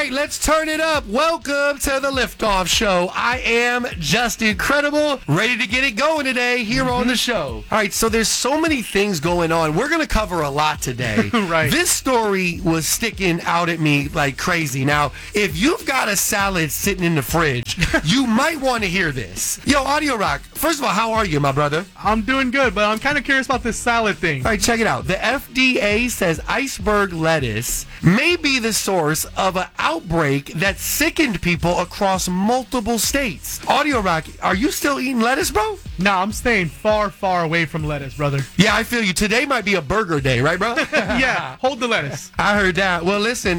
right, let's turn it up. Welcome to the Liftoff Show. I am just incredible, ready to get it going today here on the show. All right, so there's so many things going on. We're going to cover a lot today. Right. This story was sticking out at me like crazy. Now, if you've got a salad sitting in the fridge, you might want to hear this. Yo, Audio Rock, first of all, how are you, my brother? I'm doing good, but I'm kind of curious about this salad thing. All right, check it out. The FDA says iceberg lettuce may be the source of an outbreak that sickened people across multiple states. Audio Rock, are you still eating lettuce, bro? Nah, I'm staying far, far away from lettuce, brother. Yeah, I feel you. Today might be a burger day, right, bro? Yeah, hold the lettuce. I heard that. Well, listen,